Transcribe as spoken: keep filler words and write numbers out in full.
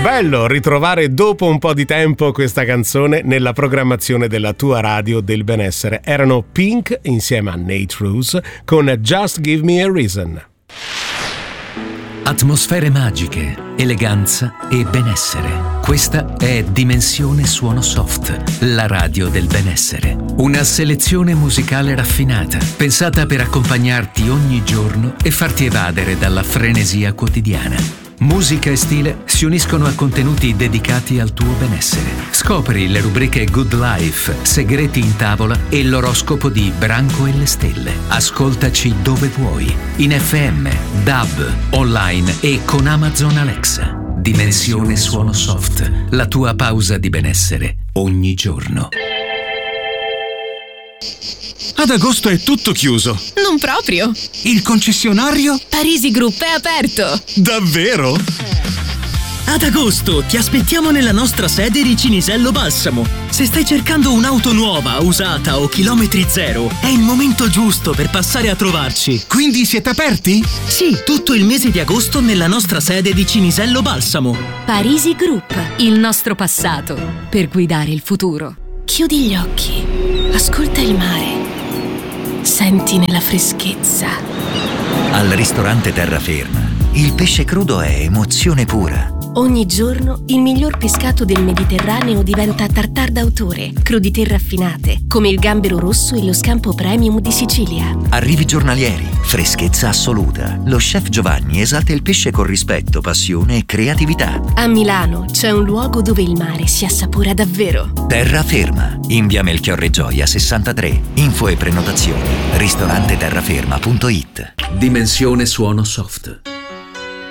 Bello ritrovare dopo un po' di tempo questa canzone nella programmazione della tua radio del benessere. Erano Pink insieme a Nate Ruess con Just Give Me a Reason. Atmosfere magiche, eleganza e benessere. Questa è Dimensione Suono Soft, la radio del benessere. Una selezione musicale raffinata, pensata per accompagnarti ogni giorno e farti evadere dalla frenesia quotidiana. Musica e stile si uniscono a contenuti dedicati al tuo benessere. Scopri le rubriche Good Life, Segreti in tavola e l'oroscopo di Branco e le stelle. Ascoltaci dove vuoi, in F M, D A B, online e con Amazon Alexa. Dimensione Suono Soft, la tua pausa di benessere ogni giorno. Ad agosto è tutto chiuso. Non proprio. Il concessionario? Parisi Group è aperto. Davvero? Ad agosto ti aspettiamo nella nostra sede di Cinisello Balsamo. Se stai cercando un'auto nuova, usata o chilometri zero, è il momento giusto per passare a trovarci. Quindi siete aperti? Sì, tutto il mese di agosto nella nostra sede di Cinisello Balsamo. Parisi Group, il nostro passato per guidare il futuro. Chiudi gli occhi, ascolta il mare, senti nella freschezza. Al ristorante Terraferma, il pesce crudo è emozione pura. Ogni giorno il miglior pescato del Mediterraneo diventa tartare d'autore, crudité raffinate, come il gambero rosso e lo scampo premium di Sicilia. Arrivi giornalieri, freschezza assoluta. Lo chef Giovanni esalta il pesce con rispetto, passione e creatività. A Milano c'è un luogo dove il mare si assapora davvero. Terraferma, in via Melchiorre Gioia sessantatré. Info e prenotazioni ristorante terraferma punto it. Dimensione Suono Soft.